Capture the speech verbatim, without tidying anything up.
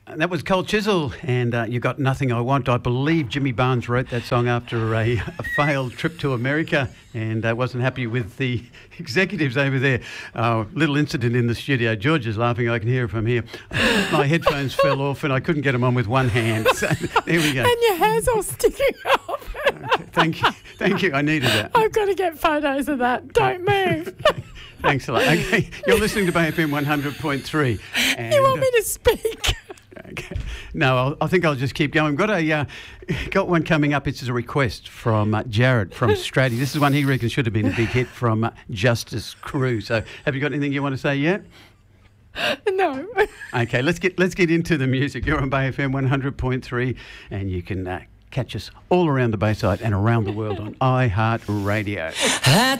And that was Cold Chisel, and uh, You Got Nothing I Want. I believe Jimmy Barnes wrote that song after a, a failed trip to America and uh, wasn't happy with the executives over there. Uh, little incident in the studio. George is laughing. I can hear it from here. My headphones fell off and I couldn't get them on with one hand. So there we go. And your hair's all sticking up. Okay, thank you. Thank you. I needed that. I've got to get photos of that. Don't move. Thanks a lot. Okay, you're listening to Bay F M one hundred point three. And, you want me to speak? Okay. No, I'll, I think I'll just keep going. Got a uh, got one coming up. It's a request from uh, Jared from Stratty. This is one he reckons should have been a big hit from uh, Justice Crew. So, have you got anything you want to say yet? No. Okay, let's get let's get into the music. You're on Bay F M one hundred point three, and you can uh, catch us all around the Bayside and around the world on iHeartRadio.